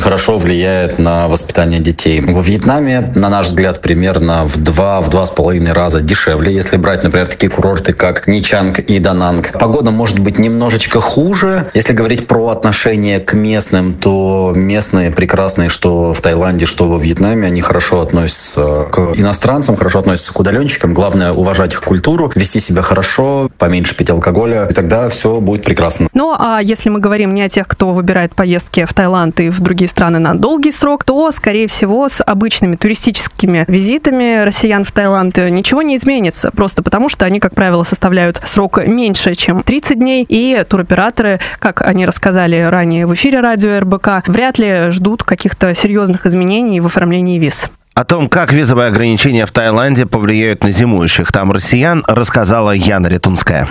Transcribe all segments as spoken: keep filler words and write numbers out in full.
хорошо влияет на воспитание детей. Во Вьетнаме, на наш взгляд, примерно в два, в два с половиной раза дешевле, если брать, например, такие курорты, как Ничанг и Дананг. Погода может быть немножечко хуже. Если говорить про отношение к местным, то местные прекрасные, что в Таиланде, что во Вьетнаме, они хорошо относятся к иностранцам, хорошо относятся к удаленщикам. Главное — уважать их культуру, вести себя хорошо, поменьше пить алкоголя, и тогда все будет прекрасно. Ну, а если мы говорим не о тех, кто выбирает поездки в Таиланд и в другие страны на долгий срок, то, скорее всего, с обычными туристическими визитами россиян в Таиланд ничего не изменится, просто потому что они, как правило, составляют срок меньше, чем тридцать дней, и туроператоры, как они рассказали ранее в эфире радио эр бэ ка, вряд ли ждут каких-то серьезных изменений в оформлении виз. О том, как визовые ограничения в Таиланде повлияют на зимующих там россиян, рассказала Яна Ретунская.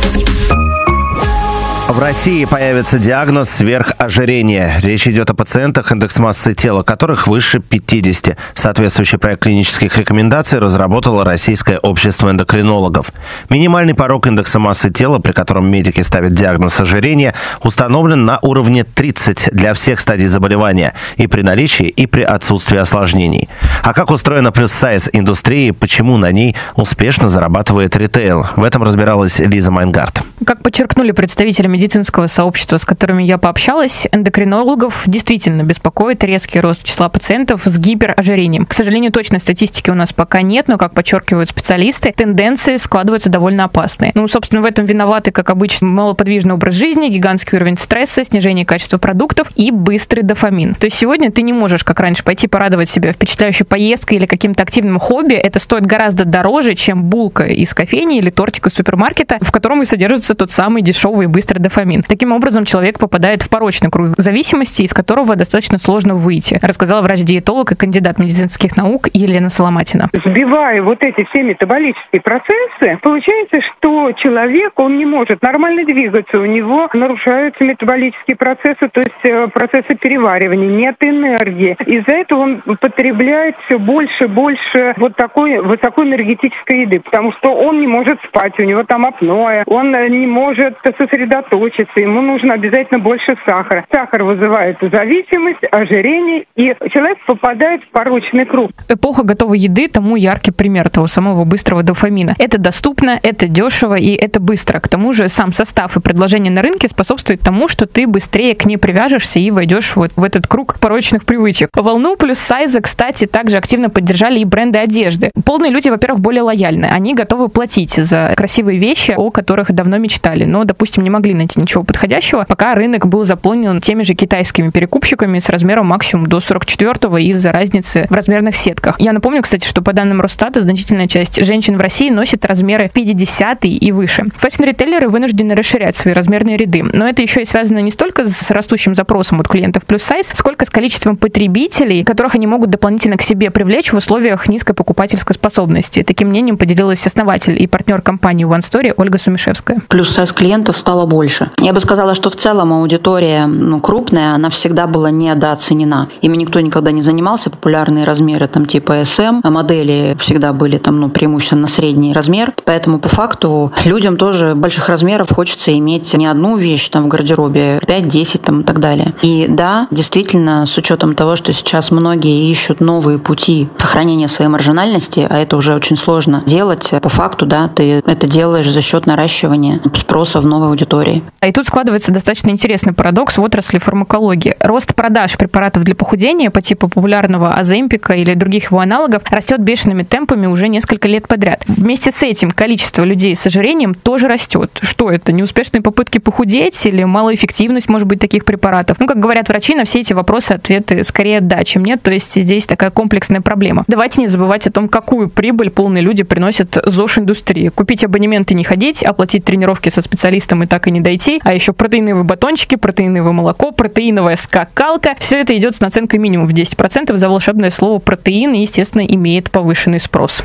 В России появится диагноз сверхожирение. Речь идет о пациентах, индекс массы тела которых выше пятидесяти. Соответствующий проект клинических рекомендаций разработало Российское общество эндокринологов. Минимальный порог индекса массы тела, при котором медики ставят диагноз ожирения, установлен на уровне тридцать для всех стадий заболевания и при наличии, и при отсутствии осложнений. А как устроена плюс-сайз индустрия и почему на ней успешно зарабатывает ритейл? В этом разбиралась Лиза Майнгард. Как подчеркнули представители медицинского сообщества, с которыми я пообщалась, эндокринологов действительно беспокоит резкий рост числа пациентов с гиперожирением. К сожалению, точной статистики у нас пока нет, но, как подчеркивают специалисты, тенденции складываются довольно опасные. Ну, собственно, в этом виноваты, как обычно, малоподвижный образ жизни, гигантский уровень стресса, снижение качества продуктов и быстрый дофамин. То есть сегодня ты не можешь, как раньше, пойти порадовать себя впечатляющей поездкой или каким-то активным хобби. Это стоит гораздо дороже, чем булка из кофейни или тортик из супермаркета, в котором и содержится тот самый дешевый и быстрый дофамин. Таким образом, человек попадает в порочный круг зависимости, из которого достаточно сложно выйти, рассказала врач-диетолог и кандидат медицинских наук Елена Соломатина. Сбивая вот эти все метаболические процессы, получается, что человек, он не может нормально двигаться, у него нарушаются метаболические процессы, то есть процессы переваривания, нет энергии. Из-за этого он потребляет все больше и больше вот такой высокоэнергетической еды, потому что он не может спать, у него там апноэ, он не может сосредоточиться, ему нужно обязательно больше сахара. Сахар вызывает зависимость, ожирение, и человек попадает в порочный круг. Эпоха готовой еды тому яркий пример того самого быстрого дофамина. Это доступно, это дешево и это быстро. К тому же сам состав и предложение на рынке способствует тому, что ты быстрее к ней привяжешься и войдешь вот в этот круг порочных привычек. Волну плюс-сайза, кстати, также активно поддержали и бренды одежды. Полные люди, во-первых, более лояльны. Они готовы платить за красивые вещи, о которых давно мечтали, но, допустим, не могли найти ничего подходящего, пока рынок был заполнен теми же китайскими перекупщиками с размером максимум до сорок четвёртого из-за разницы в размерных сетках. Я напомню, кстати, что по данным Росстата значительная часть женщин в России носит размеры пятьдесят и выше. Фэшн-ритейлеры вынуждены расширять свои размерные ряды, но это еще и связано не столько с растущим запросом от клиентов плюс-сайз, сколько с количеством потребителей, которых они могут дополнительно к себе привлечь в условиях низкой покупательской способности. Таким мнением поделилась основатель и партнер компании One Story Ольга Сумишевская. Плюс-сайз клиентов стало больше. Я бы сказала, что в целом аудитория ну, крупная, она всегда была недооценена. Ими никто никогда не занимался. Популярные размеры там типа эс эм, а модели всегда были там ну, преимущественно на средний размер. Поэтому по факту людям тоже больших размеров хочется иметь не одну вещь там в гардеробе, пять-десять там и так далее. И да, действительно, с учетом того, что сейчас многие ищут новые пути сохранения своей маржинальности, а это уже очень сложно делать, по факту, да, ты это делаешь за счет наращивания спроса в новой аудитории. И тут складывается достаточно интересный парадокс в отрасли фармакологии. Рост продаж препаратов для похудения по типу популярного Оземпика или других его аналогов растет бешеными темпами уже несколько лет подряд. Вместе с этим количество людей с ожирением тоже растет. Что это? Неуспешные попытки похудеть или малоэффективность, может быть, таких препаратов? Ну, как говорят врачи, на все эти вопросы ответы скорее да, чем нет. То есть здесь такая комплексная проблема. Давайте не забывать о том, какую прибыль полные люди приносят ЗОЖ-индустрии. Купить абонемент и не ходить, оплатить тренировки со специалистом и так и не дойти, а еще протеиновые батончики, протеиновое молоко, протеиновая скакалка. Все это идет с наценкой минимум в десять процентов за волшебное слово протеин и, естественно, имеет повышенный спрос.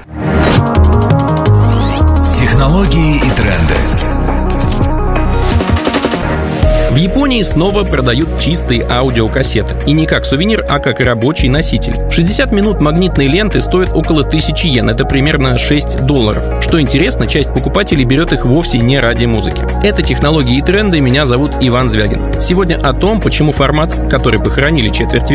Технологии и тренды. В Японии снова продают чистые аудиокассеты. И не как сувенир, а как рабочий носитель. шестьдесят минут магнитной ленты стоят около тысячи йен. Это примерно шесть долларов. Что интересно, часть покупателей берет их вовсе не ради музыки. Это технологии и тренды. Меня зовут Иван Звягин. Сегодня о том, почему формат, который похоронили четверть